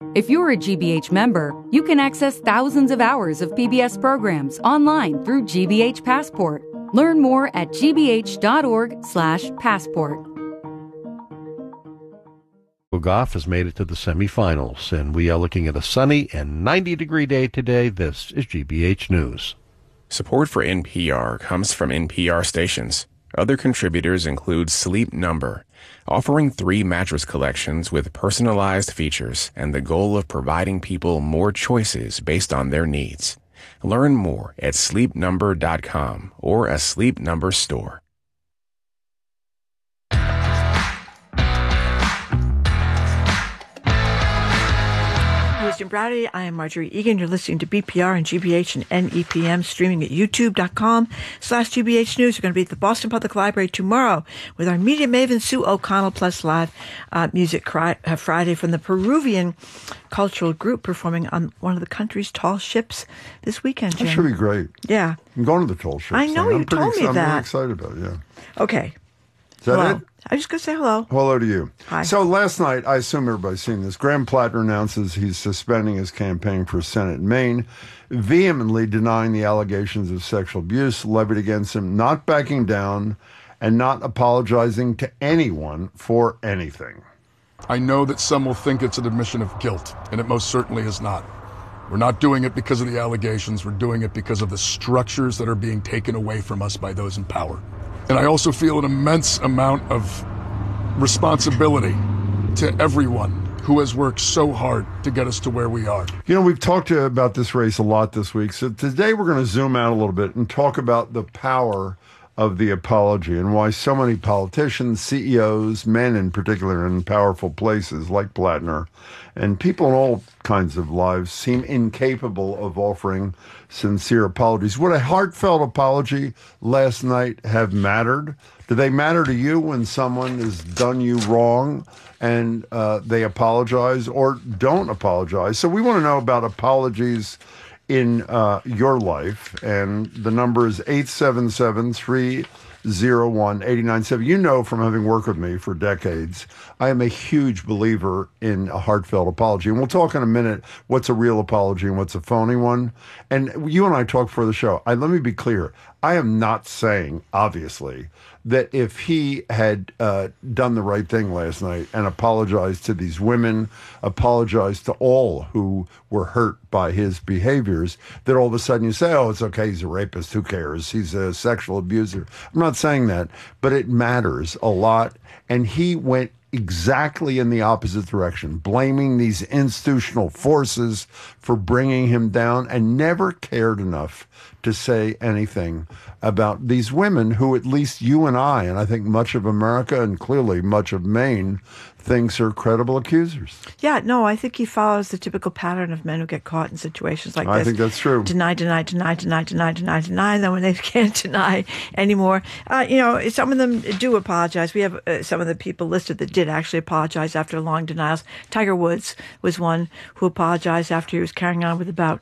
If you're a GBH member, you can access thousands of hours of PBS programs online through GBH Passport. Learn more at gbh.org/passport. Goff has made it to the semifinals, and we are looking at a sunny and 90-degree day today. This is GBH News. Support for NPR comes from NPR stations. Other contributors include Sleep Number, offering 3 mattress collections with personalized features and the goal of providing people more choices based on their needs. Learn more at sleepnumber.com or a Sleep Number store. Jim Browdy. I am Marjorie Egan. You're listening to BPR and GBH and NEPM, streaming at youtube.com/GBH News. We're going to be at the Boston Public Library tomorrow with our media maven Sue O'Connell, plus live music Friday from the Peruvian cultural group performing on one of the country's tall ships this weekend, Jim. That should be great. Yeah. I'm going to the tall ships. I know, you told me that. I'm really excited about it, yeah. Okay. Is that hello. it? I was just going to say hello. Hello to you. Hi. So last night, I assume everybody's seen this, Graham Plattner announces he's suspending his campaign for Senate in Maine, vehemently denying the allegations of sexual abuse levied against him, not backing down, and not apologizing to anyone for anything. I know that some will think it's an admission of guilt, and it most certainly is not. We're not doing it because of the allegations. We're doing it because of the structures that are being taken away from us by those in power. And I also feel an immense amount of responsibility to everyone who has worked so hard to get us to where we are. You know, we've talked about this race a lot this week. So today we're going to zoom out a little bit and talk about the power of the apology and why so many politicians, CEOs, men in particular in powerful places like Plattner, and people in all kinds of lives seem incapable of offering sincere apologies. Would a heartfelt apology last night have mattered? Do they matter to you when someone has done you wrong and they apologize or don't apologize? So we want to know about apologies in your life, and the number is 877-301-8970. You know from having worked with me for decades, I am a huge believer in a heartfelt apology. And we'll talk in a minute what's a real apology and what's a phony one. And you and I talked before the show. Let me be clear. I am not saying, obviously, that if he had done the right thing last night and apologized to these women, apologized to all who were hurt by his behaviors, that all of a sudden you say, oh, it's okay, he's a rapist, who cares? He's a sexual abuser. I'm not saying that, but it matters a lot. And he went exactly in the opposite direction, blaming these institutional forces for bringing him down, and never cared enough to say anything about these women who at least you and I think much of America and clearly much of Maine thinks are credible accusers. Yeah, no, I think he follows the typical pattern of men who get caught in situations like this. I think that's true. Deny. Then when they can't deny anymore, some of them do apologize. We have some of the people listed that did actually apologize after long denials. Tiger Woods was one who apologized after he was carrying on with about,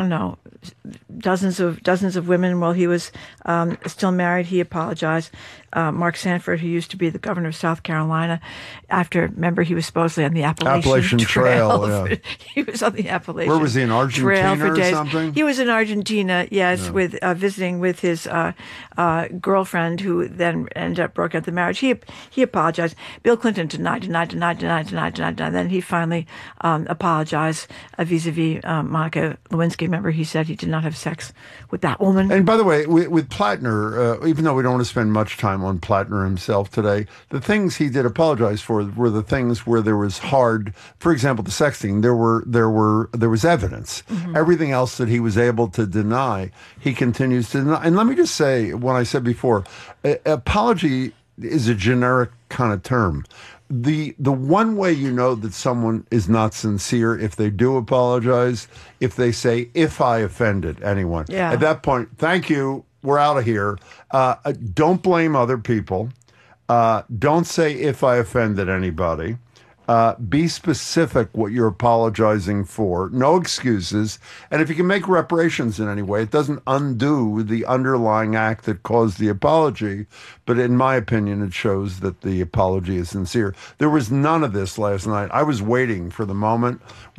dozens of women while he was still married. He apologized. Mark Sanford, who used to be the governor of South Carolina, remember, he was supposedly on the Appalachian Trail. Yeah. He was on the Appalachian Where was he, in Argentina for days. or something? He was in Argentina, yes, yeah. With visiting with his girlfriend, who then ended up broke up the marriage. He apologized. Bill Clinton denied. Then he finally apologized vis-a-vis Monica Lewinsky. Remember, he said he did not have sex with that woman. And by the way, with Plattner, even though we don't want to spend much time on Plattner himself today, the things he did apologize for were the things where there was hard, for example, the sexting, there was evidence. Mm-hmm. Everything else that he was able to deny, he continues to deny. And let me just say, when I said before, apology is a generic kind of term. The one way you know that someone is not sincere, if they do apologize, if they say, if I offended anyone. Yeah. At that point, thank you, we're out of here. Don't blame other people. Don't say if I offended anybody. Be specific what you're apologizing for. No excuses. And if you can make reparations in any way, it doesn't undo the underlying act that caused the apology. But in my opinion, it shows that the apology is sincere. There was none of this last night. I was waiting for the moment